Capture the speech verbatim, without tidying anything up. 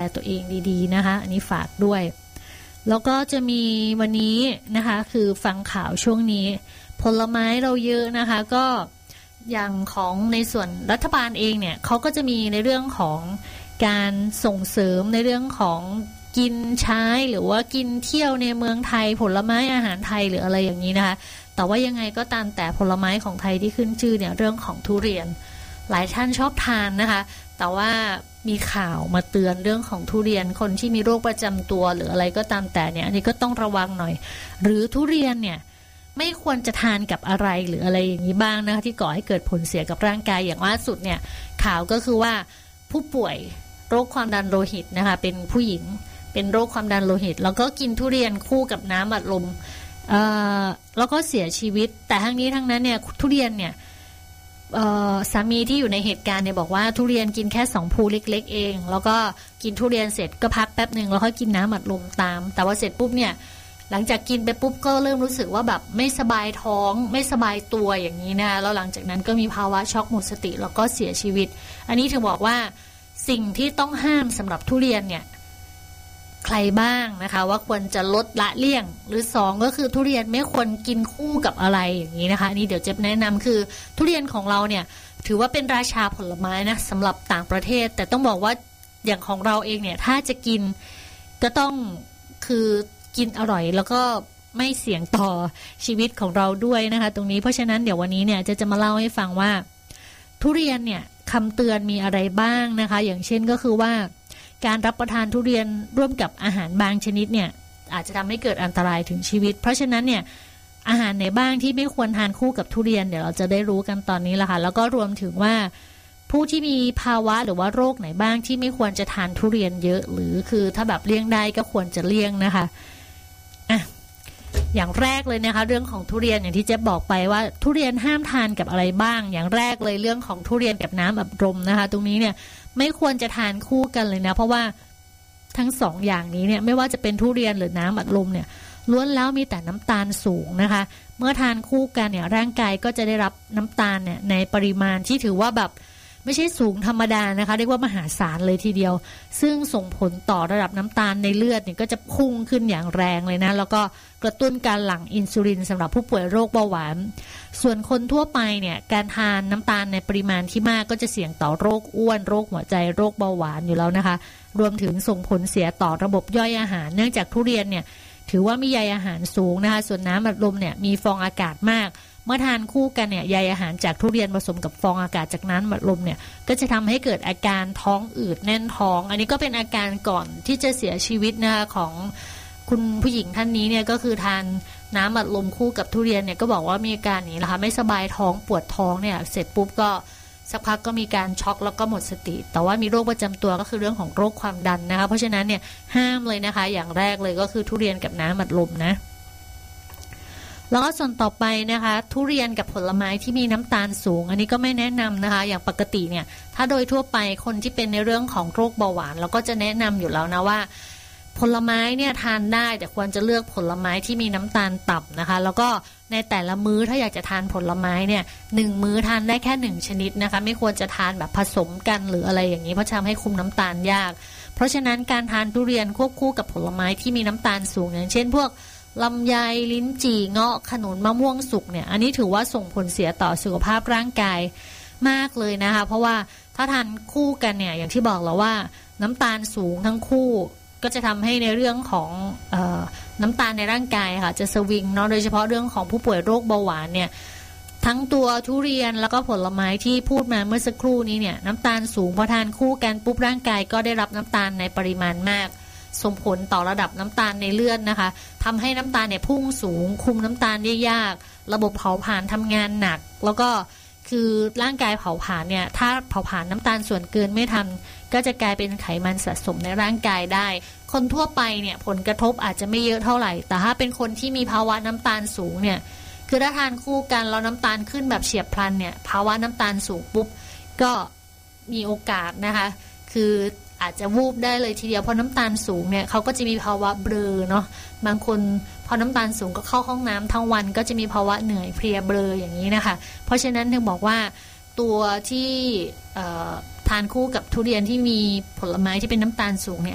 ตัวเองดีๆนะคะอันนี้ฝากด้วยแล้วก็จะมีวันนี้นะคะคือฟังข่าวช่วงนี้ผลไม้เราเยอะนะคะก็อย่างของในส่วนรัฐบาลเองเนี่ยเขาก็จะมีในเรื่องของการส่งเสริมในเรื่องของกินใช้หรือว่ากินเที่ยวในเมืองไทยผลไม้อาหารไทยหรืออะไรอย่างนี้นะคะแต่ว่ายังไงก็ตามแต่ผลไม้ของไทยที่ขึ้นชื่อเนี่ยเรื่องของทุเรียนหลายท่านชอบทานนะคะแต่ว่ามีข่าวมาเตือนเรื่องของทุเรียนคนที่มีโรคประจำตัวหรืออะไรก็ตามแต่เนี่ยอันนี้ก็ต้องระวังหน่อยหรือทุเรียนเนี่ยไม่ควรจะทานกับอะไรหรืออะไรอย่างนี้บ้างนะคะที่ก่อให้เกิดผลเสียกับร่างกายอย่างล่าสุดเนี่ยข่าวก็คือว่าผู้ป่วยโรคความดันโลหิตนะคะเป็นผู้หญิงเป็นโรคความดันโลหิตแล้วก็กินทุเรียนคู่กับน้ำอัดลมเอ่อแล้วก็เสียชีวิตแต่ทั้งนี้ทั้งนั้นเนี่ยทุเรียนเนี่ยสามีที่อยู่ในเหตุการณ์เนี่ยบอกว่าทุเรียนกินแค่สองภูเล็กๆเองแล้วก็กินทุเรียนเสร็จก็พักแป๊บนึงแล้วค่อยกินน้ำอัดลมตามแต่ว่าเสร็จปุ๊บเนี่ยหลังจากกินไปปุ๊บก็เริ่มรู้สึกว่าแบบไม่สบายท้องไม่สบายตัวอย่างนี้นะแล้วหลังจากนั้นก็มีภาวะช็อกหมดสติแล้วก็เสียชีวิตอันนี้ถึงบอกว่าสิ่งที่ต้องห้ามสำหรับทุเรียนเนี่ยใครบ้างนะคะว่าควรจะลดละเลี่ยงหรือสองก็คือทุเรียนไม่ควรกินคู่กับอะไรอย่างนี้นะคะนี่เดี๋ยวเจ๊แนะนำคือทุเรียนของเราเนี่ยถือว่าเป็นราชาผลไม้นะสำหรับต่างประเทศแต่ต้องบอกว่าอย่างของเราเองเนี่ยถ้าจะกินก็ต้องคือกินอร่อยแล้วก็ไม่เสี่ยงต่อชีวิตของเราด้วยนะคะตรงนี้เพราะฉะนั้นเดี๋ยววันนี้เนี่ยจะจะมาเล่าให้ฟังว่าทุเรียนเนี่ยคำเตือนมีอะไรบ้างนะคะอย่างเช่นก็คือว่าการรับประทานทุเรียนร่วมกับอาหารบางชนิดเนี่ยอาจจะทำให้เกิดอันตรายถึงชีวิตเพราะฉะนั้นเนี่ยอาหารไหนบ้างที่ไม่ควรทานคู่กับทุเรียนเดี๋ยวเราจะได้รู้กันตอนนี้ละค่ะแล้วก็รวมถึงว่าผู้ที่มีภาวะหรือว่าโรคไหนบ้างที่ไม่ควรจะทานทุเรียนเยอะหรือคือถ้าแบบเลี่ยงได้ก็ควรจะเลี่ยงนะคะอ่ะอย่างแรกเลยนะคะเรื่องของทุเรียนอย่างที่เจ๊บอกไปว่าทุเรียนห้ามทานกับอะไรบ้างอย่างแรกเลยเรื่องของทุเรียนกับน้ำอัดลมนะคะตรงนี้เนี่ยไม่ควรจะทานคู่กันเลยนะเพราะว่าทั้งสองอย่างนี้เนี่ยไม่ว่าจะเป็นทุเรียนหรือน้ำอัดลมเนี่ยล้วนแล้วมีแต่น้ำตาลสูงนะคะเมื่อทานคู่กันเนี่ยร่างกายก็จะได้รับน้ำตาลเนี่ยในปริมาณที่ถือว่าแบบไม่ใช่สูงธรรมดานะคะเรียกว่ามหาศาลเลยทีเดียวซึ่งส่งผลต่อระดับน้ำตาลในเลือดเนี่ยก็จะพุ่งขึ้นอย่างแรงเลยนะแล้วก็กระตุ้นการหลั่งอินซูลินสำหรับผู้ป่วยโรคเบาหวานส่วนคนทั่วไปเนี่ยการทานน้ำตาลในปริมาณที่มากก็จะเสี่ยงต่อโรคอ้วนโรคหัวใจโรคเบาหวานอยู่แล้วนะคะรวมถึงส่งผลเสียต่อระบบย่อยอาหารเนื่องจากทุเรียนเนี่ยถือว่ามีใยอาหารสูงนะคะส่วนน้ำอัดลมเนี่ยมีฟองอากาศมากเมื่อทานคู่กันเนี่ยใยอาหารจากทุเรียนผสมกับฟองอากาศจากน้ำอัดลมเนี่ยก็จะทำให้เกิดอาการท้องอืดแน่นท้องอันนี้ก็เป็นอาการก่อนที่จะเสียชีวิตนะคะของคุณผู้หญิงท่านนี้เนี่ยก็คือทานน้ำอัดลมคู่กับทุเรียนเนี่ยก็บอกว่ามีอาการนี้นะคะไม่สบายท้องปวดท้องเนี่ยเสร็จปุ๊บก็สักพักก็มีการช็อกแล้วก็หมดสติแต่ว่ามีโรคประจำตัวก็คือเรื่องของโรคความดันนะคะเพราะฉะนั้นเนี่ยห้ามเลยนะคะอย่างแรกเลยก็คือทุเรียนกับน้ำอัดลมนะแล้วก็ส่วนต่อไปนะคะทุเรียนกับผลไม้ที่มีน้ำตาลสูงอันนี้ก็ไม่แนะนำนะคะอย่างปกติเนี่ยถ้าโดยทั่วไปคนที่เป็นในเรื่องของโรคเบาหวานเราก็จะแนะนำอยู่แล้วนะว่าผลไม้เนี่ยทานได้แต่ควรจะเลือกผลไม้ที่มีน้ำตาลต่ำนะคะแล้วก็ในแต่ละมื้อถ้าอยากจะทานผลไม้เนี่ยหนึ่งมื้อทานได้แค่หนึ่งชนิดนะคะไม่ควรจะทานแบบผสมกันหรืออะไรอย่างนี้เพราะทำให้คุมน้ำตาลยากเพราะฉะนั้นการทานทุเรียนควบคู่กับผลไม้ที่มีน้ำตาลสูงอย่างเช่นพวกลำไยลิ้นจี่เงาะขนุนมะม่วงสุกเนี่ยอันนี้ถือว่าส่งผลเสียต่อสุขภาพร่างกายมากเลยนะคะเพราะว่าถ้าทานคู่กันเนี่ยอย่างที่บอกแล้วว่าน้ำตาลสูงทั้งคู่ก็จะทำให้ในเรื่องของเอ่อน้ำตาลในร่างกายค่ะจะสวิงเนาะโดยเฉพาะเรื่องของผู้ป่วยโรคเบาหวานเนี่ยทั้งตัวทุเรียนแล้วก็ผลไม้ที่พูดมาเมื่อสักครู่นี้เนี่ยน้ำตาลสูงพอทานคู่กันปุ๊บร่างกายก็ได้รับน้ำตาลในปริมาณมากส่งผลต่อระดับน้ำตาลในเลือดนะคะทำให้น้ำตาลเนี่ยพุ่งสูงคุมน้ำตาลได้ยากระบบเผาผลาญทำงานหนักแล้วก็คือร่างกายเผาผลาญเนี่ยถ้าเผาผลาญน้ำตาลส่วนเกินไม่ทันก็จะกลายเป็นไขมันสะสมในร่างกายได้คนทั่วไปเนี่ยผลกระทบอาจจะไม่เยอะเท่าไหร่แต่ถ้าเป็นคนที่มีภาวะน้ำตาลสูงเนี่ยคือถ้าทานคู่กันแล้วน้ำตาลขึ้นแบบเฉียบพลันเนี่ยภาวะน้ำตาลสูงปุ๊บก็มีโอกาสนะคะคืออาจจะวูบได้เลยทีเดียวเพราะน้ำตาลสูงเนี่ยเขาก็จะมีภาวะเบลอเนาะบางคนพอน้ำตาลสูงก็เข้าห้องน้ำทั้งวันก็จะมีภาวะเหนื่อยเพลียเบลออย่างนี้นะคะเพราะฉะนั้นถึงบอกว่าตัวที่ทานคู่กับทุเรียนที่มีผลไม้ที่เป็นน้ำตาลสูงเนี่ย